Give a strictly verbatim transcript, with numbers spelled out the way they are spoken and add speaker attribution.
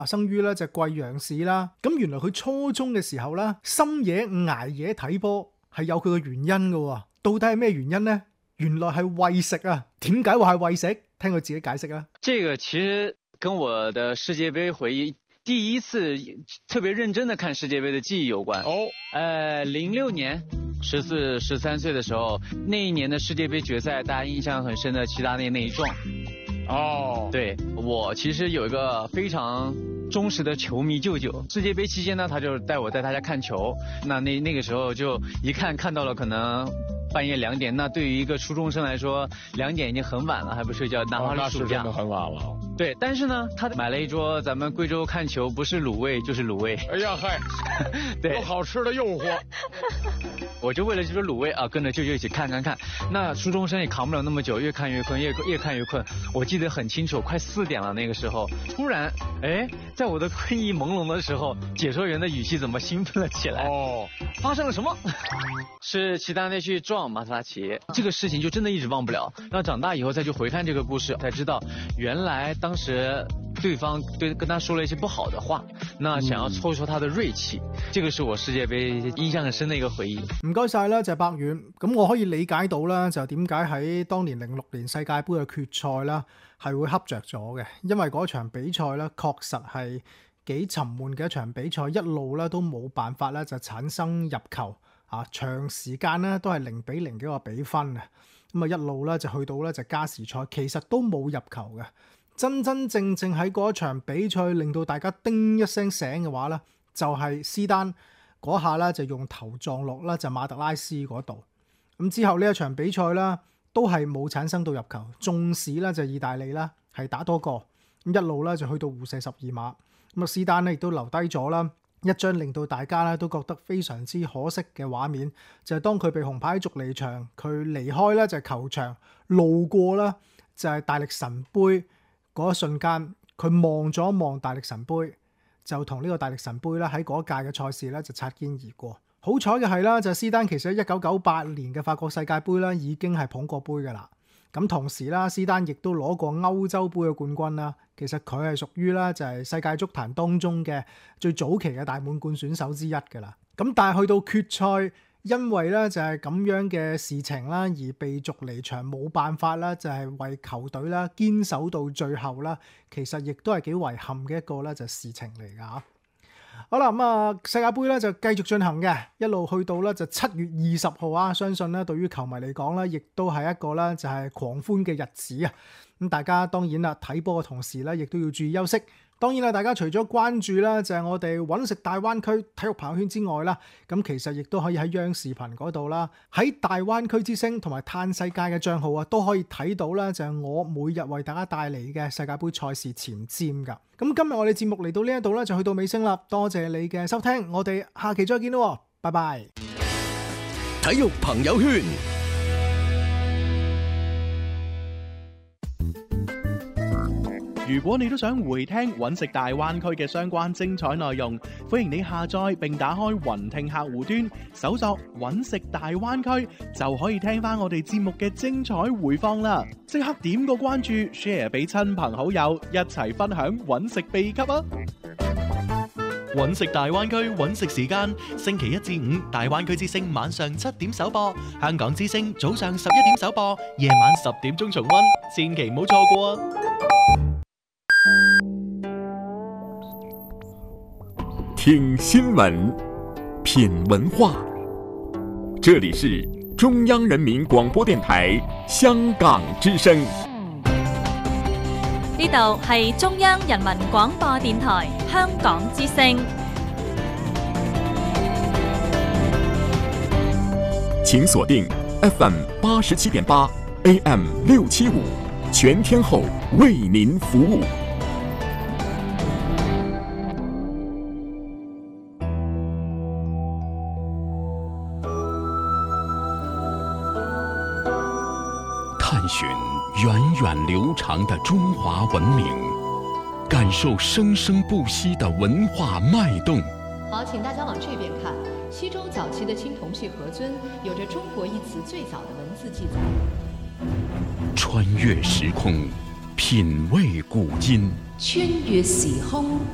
Speaker 1: 啊，生於咧就貴陽市啦。咁原來佢初中嘅時候啦，深夜捱夜睇波係有佢嘅原因嘅。到底係咩原因呢？原來係餵食啊。點解話係餵食？聽佢自己解釋啦。
Speaker 2: 這個其實跟我的世界盃回憶第一次特別認真的看世界盃的記憶有關。哦，呃，零六年十四十三歲的時候，那一年的世界盃決賽，大家印象很深的齊達內那一撞。哦，對，我其實有一個非常忠實的球迷舅舅，世界盃期間呢，他就帶我帶大家看球。那那那個時候就一看看到了可能半夜兩點，那對於一個初中生來說，兩點已經很晚了，還不睡覺，哪怕是暑假，
Speaker 3: 哦、那是真的很晚了。
Speaker 2: 對，但是呢，他買了一桌咱們貴州看球，不是滷味就是滷味。
Speaker 3: 哎呀嗨，
Speaker 2: 對，
Speaker 3: 有好吃的誘惑。
Speaker 2: 我就為了這桌滷味啊，跟着舅舅一起看看看。那初中生也扛不了那麼久，越看越困，越越看越困。我記得很清楚，快四點了那個時候，突然，哎，在我的困意朦朧的時候，解說員的語氣怎麼興奮了起來？哦，發生了什麼？是齊達內去撞馬特拉齊，這個事情就真的一直忘不了。那長大以後再去回看這個故事，才知道原來當時對方對跟他說了一些不好的話，那想要挫挫他的銳氣，這個是我世界盃印象很深的一個回憶。
Speaker 1: 唔該晒啦，就係百遠。咁我可以理解到啦，就點解喺當年零六年世界盃嘅決賽啦，係會恰着咗嘅，因為嗰場比賽咧確實係幾沉悶嘅一場比賽，一路咧都冇辦法咧就產生入球。啊，長時間咧都係零比零嘅一個比分啊，咁啊一路咧就去到咧就加時賽，其實都冇入球嘅。真真正正喺嗰一場比賽令到大家叮一聲醒嘅話咧，就係施丹嗰下咧就用頭撞落啦就馬特拉斯嗰度。咁之後呢一場比賽啦都係冇產生到入球，縱使咧就意大利啦係打多個，咁一路咧就去到互射十二碼，咁啊施丹咧亦都留低咗啦。一張令到大家咧都覺得非常之可惜嘅畫面，就係、是、當佢被紅牌逐離場，佢離開咧就係球場，路過啦就係大力神杯嗰一瞬間，佢望咗望大力神杯，就同呢個大力神杯咧喺嗰一屆嘅賽事咧就擦肩而過。好彩嘅係啦，就係施丹其實喺一九九八年嘅法國世界盃咧已經係捧過杯㗎啦。咁同時啦，施丹亦都攞過歐洲杯嘅冠軍啦。其實佢係屬於啦就係世界足壇當中嘅最早期嘅大滿貫選手之一㗎啦。咁但係去到決賽，因為咧就係咁樣嘅事情啦，而被逐離場，冇辦法啦，就係為球隊啦堅守到最後啦。其實亦都係幾遺憾嘅一個咧就事情嚟㗎。好啦，咁啊世界盃咧就繼續進行嘅，一路去到咧就七月二十號啊，相信咧對於球迷嚟講咧，亦都係一個咧就係狂歡嘅日子啊！咁大家當然啦，睇波嘅同時咧，亦都要注意休息。當然啦，大家除咗關注啦，就係我哋揾食大灣區體育朋友圈之外啦，咁其實亦都可以喺央視頻嗰度啦，喺大灣區之星同埋嘆世界嘅賬號啊，都可以睇到啦，就係我每日為大家帶嚟嘅世界盃賽事前瞻噶。咁今日我哋節目嚟到呢一度咧，就去到尾聲啦，多謝你嘅收聽，我哋下期再見咯，拜拜。
Speaker 4: 體育朋友圈。
Speaker 5: 如果你都想回聽揾食大灣區嘅相關精彩內容，歡迎你下載並打開雲聽客戶端，搜索揾食大灣區，就可以聽翻我哋節目嘅精彩回放啦！即刻點個關注 ，share 俾親朋好友，一齊分享揾食秘笈啊！
Speaker 6: 揾食大灣區揾食時間，星期一至五大灣區之聲晚上七點首播，香港之聲早上十一點首播，夜晚十點鐘重溫，千祈唔好錯過啊！
Speaker 7: 聽新聞，品文化，這裡是中央人民廣播電台香港之聲。
Speaker 8: 呢度係中央人民廣播電台香港之聲。
Speaker 7: 請鎖定 F M 八十七點八 A M 六七五，全天候為您服務。
Speaker 9: 探尋源遠流長的中華文明，感受生生不息的文化脈動。
Speaker 10: 好，請大家往這邊看。西周早期的青銅器盒尊有着中國一詞最早的文字記載。
Speaker 9: 穿越時空，品味古今。
Speaker 10: 穿越時空。